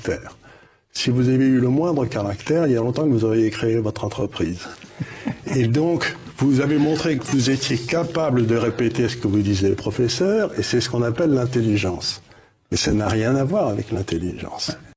caractère. Si vous avez eu le moindre caractère, il y a longtemps que vous auriez créé votre entreprise. Et donc, vous avez montré que vous étiez capable de répéter ce que vous disaient les professeurs, et c'est ce qu'on appelle l'intelligence. Mais ça n'a rien à voir avec l'intelligence.